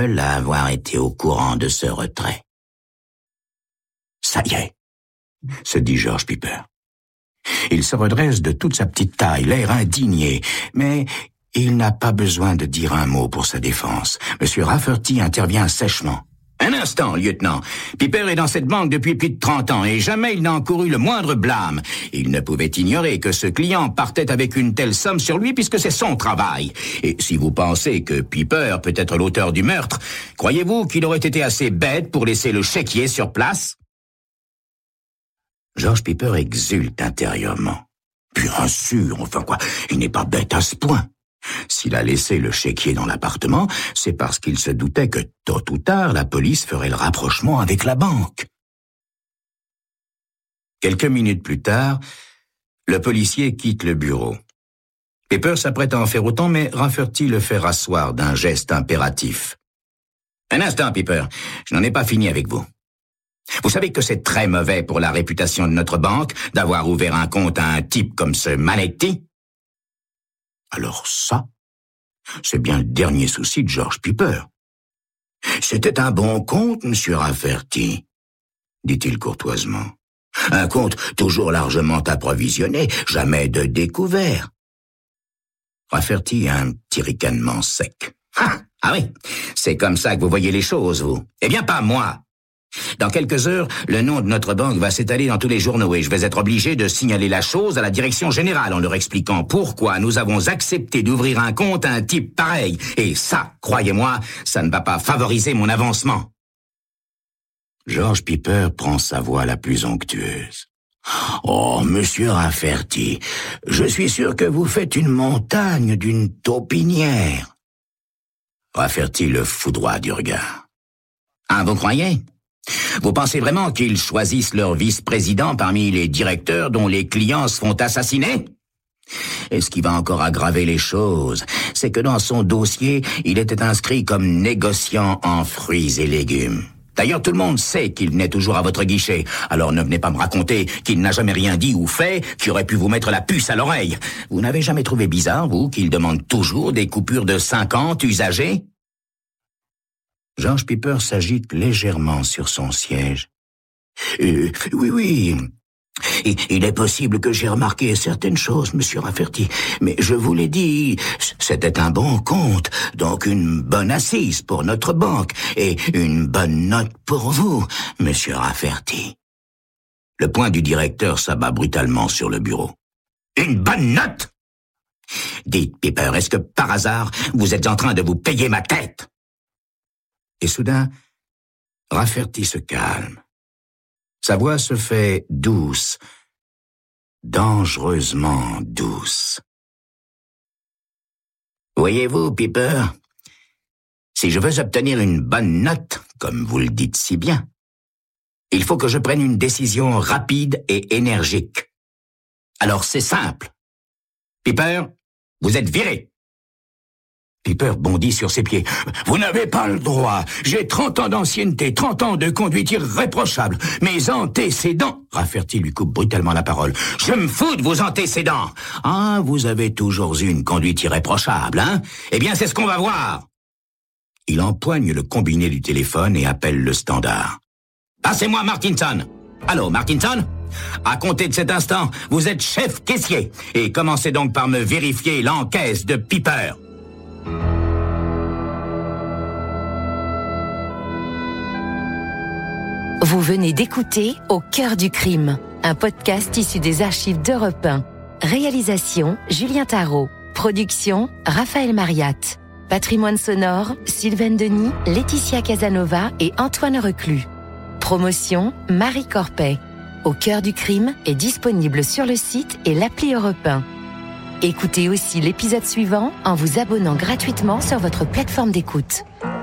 seul à avoir été au courant de ce retrait. Ça y est, se dit George Piper. Il se redresse de toute sa petite taille, l'air indigné, mais il n'a pas besoin de dire un mot pour sa défense. Monsieur Rafferty intervient sèchement. Un instant, lieutenant. Piper est dans cette banque depuis plus de 30 ans et jamais il n'a encouru le moindre blâme. Il ne pouvait ignorer que ce client partait avec une telle somme sur lui puisque c'est son travail. Et si vous pensez que Piper peut être l'auteur du meurtre, croyez-vous qu'il aurait été assez bête pour laisser le chéquier sur place? George Piper exulte intérieurement. Bien sûr, enfin quoi, il n'est pas bête à ce point. S'il a laissé le chéquier dans l'appartement, c'est parce qu'il se doutait que, tôt ou tard, la police ferait le rapprochement avec la banque. Quelques minutes plus tard, le policier quitte le bureau. Piper s'apprête à en faire autant, mais Rafferty le fait rasseoir d'un geste impératif. « Un instant, Piper, je n'en ai pas fini avec vous. Vous savez que c'est très mauvais pour la réputation de notre banque d'avoir ouvert un compte à un type comme ce Manetti. » Alors ça, c'est bien le dernier souci de George Piper. « C'était un bon compte, monsieur Rafferty, » dit-il courtoisement. « Un compte toujours largement approvisionné, jamais de découvert. » Rafferty a un petit ricanement sec. « Ah oui, c'est comme ça que vous voyez les choses, vous. Eh bien, pas moi. Dans quelques heures, le nom de notre banque va s'étaler dans tous les journaux et je vais être obligé de signaler la chose à la direction générale en leur expliquant pourquoi nous avons accepté d'ouvrir un compte à un type pareil. Et ça, croyez-moi, ça ne va pas favoriser mon avancement. » George Piper prend sa voix la plus onctueuse. « Oh, monsieur Rafferty, je suis sûr que vous faites une montagne d'une taupinière. » Rafferty le foudroie du regard. « Ah, vous croyez ? Vous pensez vraiment qu'ils choisissent leur vice-président parmi les directeurs dont les clients se font assassiner ? Et ce qui va encore aggraver les choses, c'est que dans son dossier, il était inscrit comme négociant en fruits et légumes. D'ailleurs, tout le monde sait qu'il venait toujours à votre guichet, alors ne venez pas me raconter qu'il n'a jamais rien dit ou fait qui aurait pu vous mettre la puce à l'oreille. Vous n'avez jamais trouvé bizarre, vous, qu'il demande toujours des coupures de 50 usagées ? George Piper s'agite légèrement sur son siège. Oui. Il est possible que j'ai remarqué certaines choses, monsieur Rafferty, mais je vous l'ai dit, c'était un bon compte, donc une bonne assise pour notre banque et une bonne note pour vous, monsieur Rafferty. Le poing du directeur s'abat brutalement sur le bureau. Une bonne note ? Dites, Piper, est-ce que par hasard, vous êtes en train de vous payer ma tête ? Et soudain, Rafferty se calme. Sa voix se fait douce, dangereusement douce. Voyez-vous, Piper, si je veux obtenir une bonne note, comme vous le dites si bien, il faut que je prenne une décision rapide et énergique. Alors c'est simple. Piper, vous êtes viré. Piper bondit sur ses pieds. « Vous n'avez pas le droit. J'ai 30 ans d'ancienneté, 30 ans de conduite irréprochable. Mes antécédents... » Rafferty lui coupe brutalement la parole. « Je me fous de vos antécédents. Ah, vous avez toujours eu une conduite irréprochable, hein? Eh bien, c'est ce qu'on va voir. » Il empoigne le combiné du téléphone et appelle le standard. « Passez-moi Martinson. Allô, Martinson? À compter de cet instant, vous êtes chef caissier. Et commencez donc par me vérifier l'encaisse de Piper. » Vous venez d'écouter Au cœur du crime, un podcast issu des archives d'Europe 1. Réalisation Julien Tarot. Production Raphaël Mariat. Patrimoine sonore Sylvaine Denis, Laetitia Casanova et Antoine Reclus. Promotion Marie Corpet. Au cœur du crime est disponible sur le site et l'appli Europe 1. Écoutez aussi l'épisode suivant en vous abonnant gratuitement sur votre plateforme d'écoute.